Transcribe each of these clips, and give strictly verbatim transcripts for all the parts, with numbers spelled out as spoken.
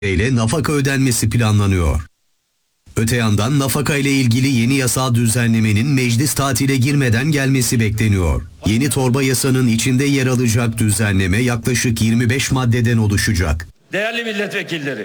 ile nafaka ödenmesi planlanıyor. Öte yandan nafaka ile ilgili yeni yasal düzenlemenin meclis tatile girmeden gelmesi bekleniyor. Yeni torba yasanın içinde yer alacak düzenleme yaklaşık yirmi beş maddeden oluşacak. Değerli milletvekilleri.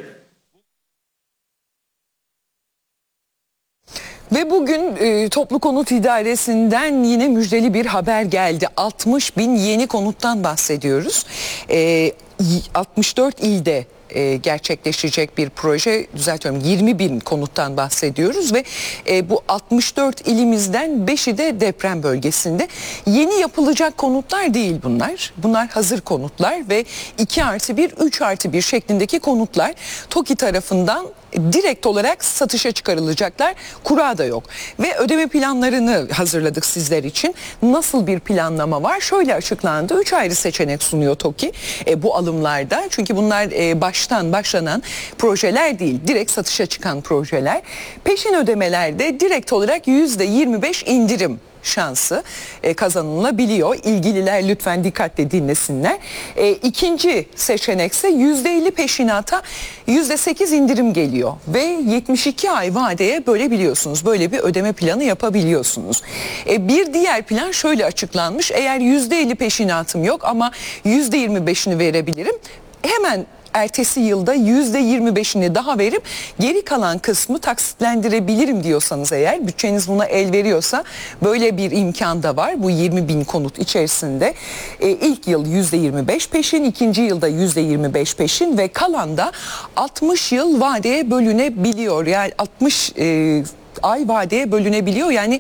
Ve bugün e, Toplu Konut İdaresi'nden yine müjdeli bir haber geldi. altmış bin yeni konuttan bahsediyoruz. E, altmış dört ilde e, gerçekleşecek bir proje, düzeltiyorum, yirmi bin konuttan bahsediyoruz ve e, bu altmış dört ilimizden beşi de deprem bölgesinde. Yeni yapılacak konutlar değil bunlar. Bunlar hazır konutlar ve iki artı bir, üç artı bir şeklindeki konutlar TOKİ tarafından direkt olarak satışa çıkarılacaklar. Kura da yok. Ve ödeme planlarını hazırladık sizler için. Nasıl bir planlama var? Şöyle açıklandı. Üç ayrı seçenek sunuyor TOKİ e, bu alımlarda. Çünkü bunlar e, baştan başlanan projeler değil. Direkt satışa çıkan projeler. Peşin ödemelerde direkt olarak yüzde yirmi beş indirim şansı e, kazanılabiliyor. İlgililer lütfen dikkatle dinlesinler. E, ikinci seçenekse yüzde elli peşinata yüzde sekiz indirim geliyor ve yetmiş iki ay vadeye bölebiliyorsunuz. Böyle bir ödeme planı yapabiliyorsunuz. E, bir diğer plan şöyle açıklanmış. Eğer yüzde elli peşinatım yok ama yüzde yirmi beşini verebilirim. Hemen ertesi yılda yüzde yirmi beşini daha verip geri kalan kısmı taksitlendirebilirim diyorsanız, eğer bütçeniz buna el veriyorsa, böyle bir imkan da var. Bu yirmi bin konut içerisinde e, ilk yıl yüzde yirmi beş peşin, ikinci yılda yüzde yirmi beş peşin ve kalan da altmış yıl vadeye bölünebiliyor. Yani altmış e, ay vadeye bölünebiliyor. Yani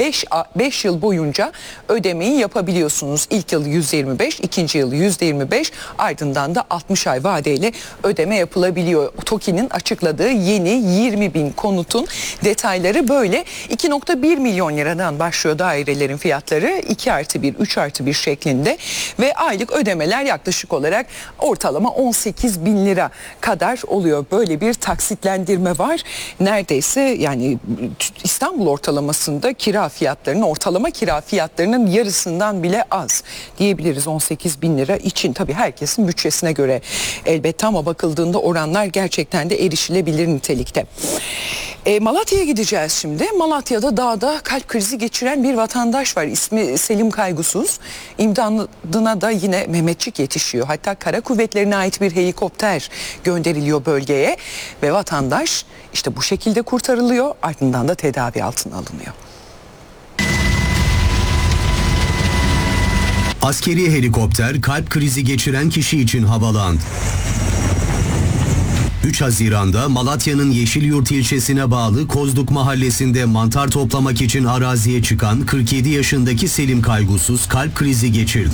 beş yıl boyunca ödemeyi yapabiliyorsunuz. İlk yıl yüzde yirmi beş, ikinci yıl yüzde yirmi beş, ardından da altmış ay vadeyle ödeme yapılabiliyor. TOKİ'nin açıkladığı yeni yirmi bin konutun detayları böyle. iki nokta bir milyon liradan başlıyor dairelerin fiyatları. iki artı bir, üç artı bir şeklinde ve aylık ödemeler yaklaşık olarak ortalama on sekiz bin lira kadar oluyor. Böyle bir taksitlendirme var. Neredeyse yani İstanbul ortalamasında kira fiyatlarının, ortalama kira fiyatlarının yarısından bile az diyebiliriz on sekiz bin lira için. Tabii herkesin bütçesine göre elbette ama bakıldığında oranlar gerçekten de erişilebilir nitelikte. E, Malatya'ya gideceğiz şimdi. Malatya'da dağda kalp krizi geçiren bir vatandaş var. İsmi Selim Kaygusuz. İmdadına da yine Mehmetçik yetişiyor. Hatta Kara Kuvvetleri'ne ait bir helikopter gönderiliyor bölgeye ve vatandaş işte bu şekilde kurtarılıyor. Ardından da tedavi altına alınıyor. Askeri helikopter kalp krizi geçiren kişi için havalandı. üç Haziran'da Malatya'nın Yeşilyurt ilçesine bağlı Kozluk mahallesinde mantar toplamak için araziye çıkan kırk yedi yaşındaki Selim Kaygusuz kalp krizi geçirdi.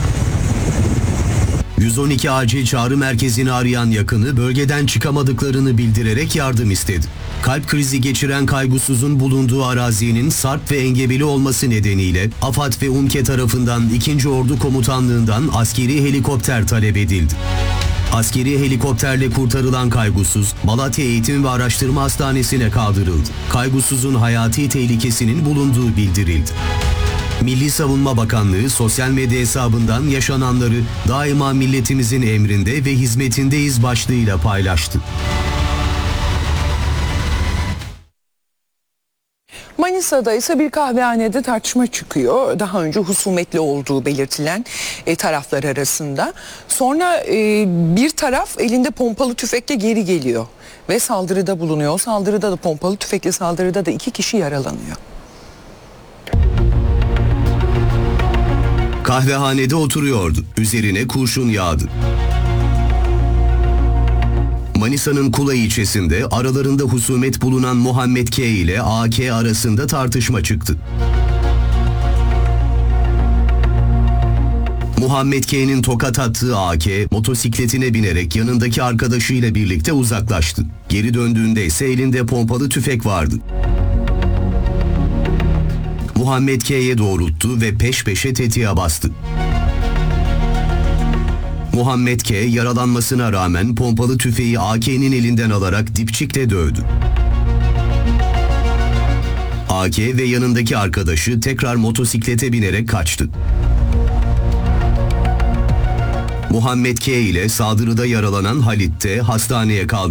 yüz on iki acil çağrı merkezini arayan yakını bölgeden çıkamadıklarını bildirerek yardım istedi. Kalp krizi geçiren Kaygusuz'un bulunduğu arazinin sarp ve engebeli olması nedeniyle AFAD ve UMKE tarafından ikinci. Ordu Komutanlığından askeri helikopter talep edildi. Askeri helikopterle kurtarılan Kaygusuz, Malatya Eğitim ve Araştırma Hastanesi'ne kaldırıldı. Kaygusuz'un hayati tehlikesinin bulunduğu bildirildi. Milli Savunma Bakanlığı sosyal medya hesabından yaşananları daima milletimizin emrinde ve hizmetindeyiz başlığıyla paylaştı. Manisa'da ise bir kahvehanede tartışma çıkıyor. Daha önce husumetli olduğu belirtilen e, taraflar arasında. Sonra e, bir taraf elinde pompalı tüfekle geri geliyor ve saldırıda bulunuyor. Saldırıda da, pompalı tüfekli saldırıda da iki kişi yaralanıyor. Kahvehanede oturuyordu. Üzerine kurşun yağdı. Manisa'nın Kula ilçesinde aralarında husumet bulunan Muhammed K ile A K arasında tartışma çıktı. Muhammed K'nin tokat attığı A K motosikletine binerek yanındaki arkadaşıyla birlikte uzaklaştı. Geri döndüğünde ise elinde pompalı tüfek vardı. Muhammed K'ye doğrulttu ve peş peşe tetiğe bastı. Muhammed K yaralanmasına rağmen pompalı tüfeği A K'nin elinden alarak dipçikle dövdü. A K ve yanındaki arkadaşı tekrar motosiklete binerek kaçtı. Muhammed K ile saldırıda yaralanan Halit de hastaneye kaldırıldı.